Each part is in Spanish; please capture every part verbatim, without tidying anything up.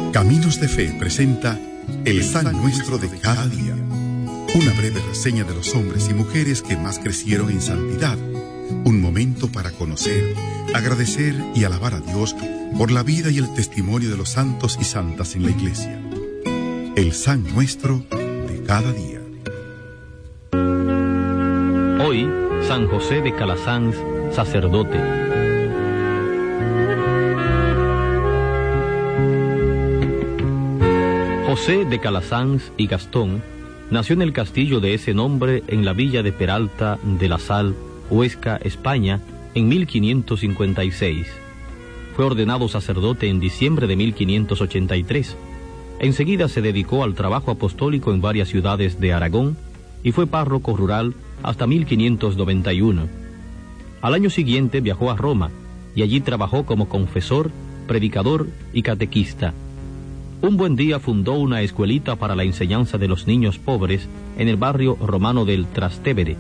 Caminos de Fe presenta El San Nuestro de cada día. Una breve reseña de los hombres y mujeres que más crecieron en santidad. Un momento para conocer, agradecer y alabar a Dios por la vida y el testimonio de los santos y santas en la Iglesia. El San Nuestro de cada día. Hoy, San José de Calasanz, sacerdote. José de Calasanz y Gastón nació en el castillo de ese nombre en la villa de Peralta de la Sal, Huesca, España, en mil quinientos cincuenta y seis. Fue ordenado sacerdote en diciembre de mil quinientos ochenta y tres. Enseguida se dedicó al trabajo apostólico en varias ciudades de Aragón y fue párroco rural hasta mil quinientos noventa y uno. Al año siguiente viajó a Roma y allí trabajó como confesor, predicador y catequista. Un buen día fundó una escuelita para la enseñanza de los niños pobres en el barrio romano del Trastevere.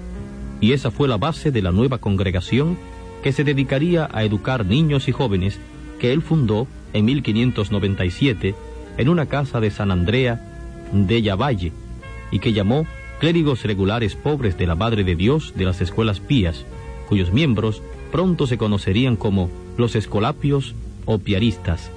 Y esa fue la base de la nueva congregación que se dedicaría a educar niños y jóvenes que él fundó en mil quinientos noventa y siete en una casa de San Andrea della Valle y que llamó Clérigos Regulares Pobres de la Madre de Dios de las Escuelas Pías, cuyos miembros pronto se conocerían como los escolapios o piaristas.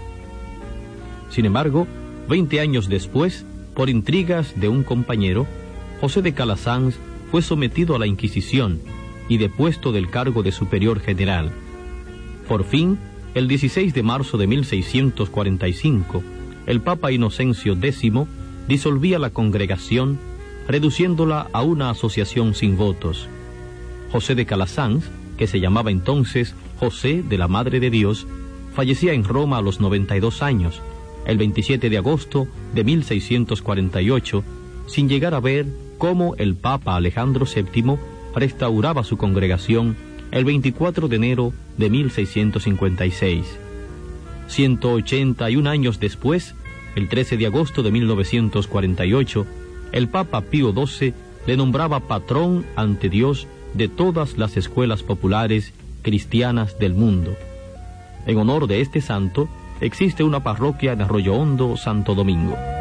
Sin embargo, veinte años después, por intrigas de un compañero, José de Calasanz fue sometido a la Inquisición y depuesto del cargo de superior general. Por fin, el dieciséis de marzo de mil seiscientos cuarenta y cinco, el Papa Inocencio décimo disolvía la congregación, reduciéndola a una asociación sin votos. José de Calasanz, que se llamaba entonces José de la Madre de Dios, fallecía en Roma a los noventa y dos años, el veintisiete de agosto de mil seiscientos cuarenta y ocho, sin llegar a ver cómo el Papa Alejandro séptimo restauraba su congregación el veinticuatro de enero de mil seiscientos cincuenta y seis. ciento ochenta y un años después, el trece de agosto de mil novecientos cuarenta y ocho, el Papa Pío doce le nombraba patrón ante Dios de todas las escuelas populares cristianas del mundo. En honor de este santo, existe una parroquia en Arroyo Hondo, Santo Domingo.